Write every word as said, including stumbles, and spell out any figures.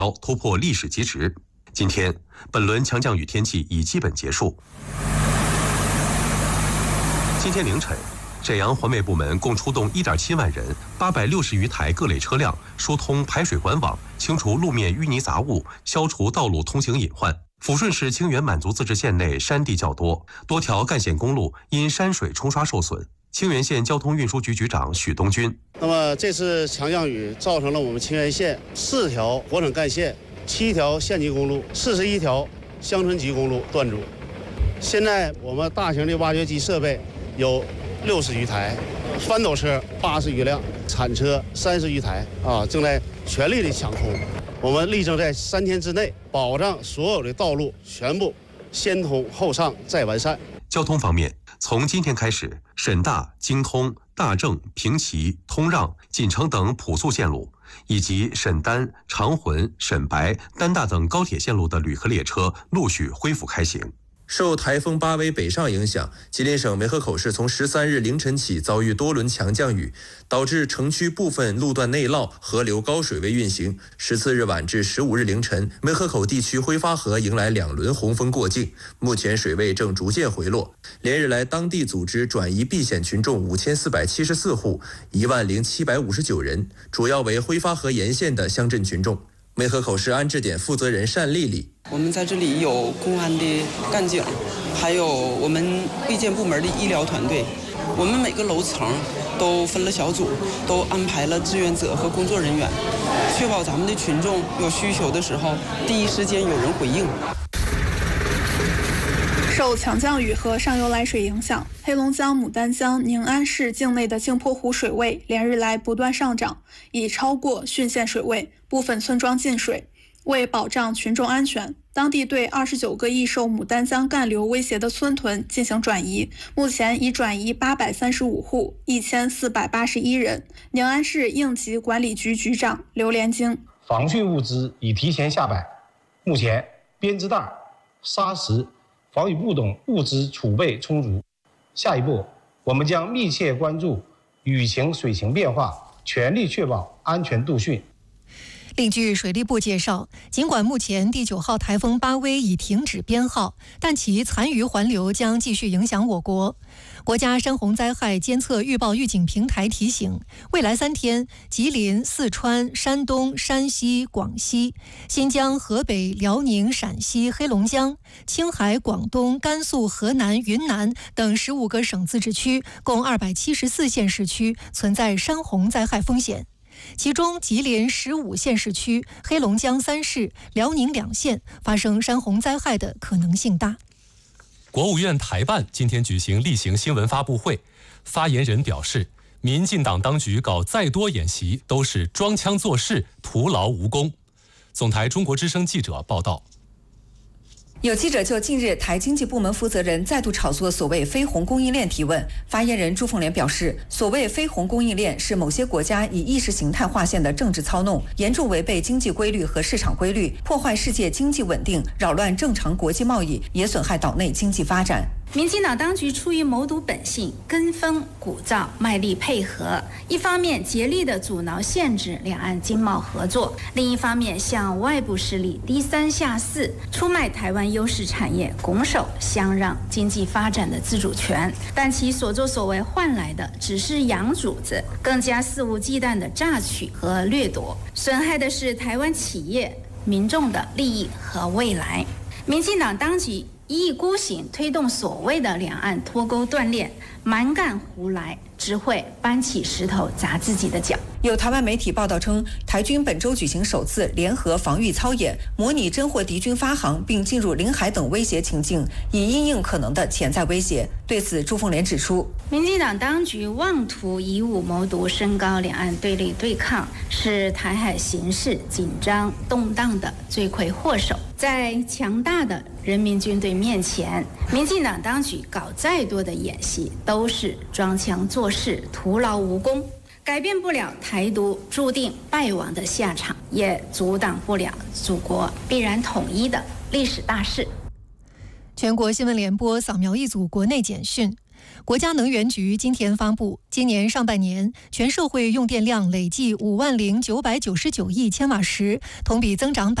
突破历史极值。今天，本轮强降雨天气已基本结束。今天凌晨，沈阳环卫部门共出动一点七万人、八百六十余台各类车辆，疏通排水管网，清除路面淤泥杂物，消除道路通行隐患。抚顺市清远满族自治县内山地较多，多条干线公路因山水冲刷受损。清远县交通运输局局长许东军： 那么这次强降雨造成了我们清远县四条火省干线、七条县级公路、四十一条乡村级公路断阻。现在我们大型的挖掘机设备有六十余台，翻斗车八十余辆，铲车三十余台啊，正在全力的抢通。我们力争在三天之内保障所有的道路全部先通后上再完善。 交通方面，从今天开始，沈大、京通、大正、平齐、通让、锦城等普速线路，以及沈丹、长浑、沈白、丹大等高铁线路的旅客列车陆续恢复开行。 受台风巴威北上影响，吉林省梅河口市从十三日凌晨起遭遇多轮强降雨，导致城区部分路段内涝，河流高水位运行。十四日晚至十五日凌晨，梅河口地区挥发河迎来两轮洪峰过境，目前水位正逐渐回落。连日来，当地组织转移避险群众五千四百七十四户，一万零七百五十九人，主要为挥发河沿线的乡镇群众。梅河口市安置点负责人单丽丽： 我们在这里有公安的干警，还有我们卫健部门的医疗团队，我们每个楼层都分了小组，都安排了志愿者和工作人员，确保咱们的群众有需求的时候第一时间有人回应。 受强降雨和上游来水影响，黑龙江牡丹江宁安市境内的镜泊湖水位连日来不断上涨，已超过汛县水位，部分村庄进水。为保障群众安全，当地对二十九个易受牡丹江干流威胁的村屯进行转移，目前已转移八百三十五户，一千四百八十一人。宁安市应急管理局局长刘连京： 防汛物资已提前下摆，目前编织袋、沙石、防雨布等物资储备充足。下一步，我们将密切关注雨情水情变化，全力确保安全度汛。 另据水利部介绍，尽管目前第九号台风巴威已停止编号，但其残余环流将继续影响我国。国家山洪灾害监测预报预警平台提醒，未来三天，吉林、四川、山东、山西、广西、新疆、河北、辽宁、陕西、黑龙江、青海、广东、甘肃、河南、云南等十五个省自治区，共二百七十四县市区存在山洪灾害风险。其中，吉林十五县市区、黑龙江三市、辽宁两县发生山洪灾害的可能性大。 国务院台办今天举行例行新闻发布会，发言人表示，民进党当局搞再多演习都是装腔作势，徒劳无功。总台中国之声记者报道。 有记者就近日台经济部门负责人再度炒作所谓非红供应链提问，发言人朱凤莲表示，所谓非红供应链是某些国家以意识形态划线的政治操弄，严重违背经济规律和市场规律，破坏世界经济稳定，扰乱正常国际贸易，也损害岛内经济发展。 民进党当局出于谋独本性，跟风鼓噪，卖力配合，一方面竭力地阻挠限制两岸经贸合作，另一方面向外部势力低三下四，出卖台湾优势产业，拱手相让经济发展的自主权。但其所作所为换来的只是洋主子，更加肆无忌惮的榨取和掠夺，损害的是台湾企业、民众的利益和未来。民进党当局一意孤行推动所谓的两岸脱钩断链，蛮干胡来，只会搬起石头砸自己的脚。 有台湾媒体报道称，台军本周举行首次联合防御操演，模拟侦获敌军发航并进入领海等威胁情境，以因应可能的潜在威胁。对此，朱凤莲指出， 民进党当局妄图以武谋独，升高两岸对立对抗，是台海形势紧张动荡的罪魁祸首。在强大的人民军队面前，民进党当局搞再多的演习都是装腔作势，徒劳无功，改变不了台独注定败亡的下场，也阻挡不了祖国必然统一的历史大势。 全国新闻联播扫描一组国内简讯。 国家能源局今天发布，今年上半年全社会用电量累计五万零九百九十九亿千瓦时，同比增长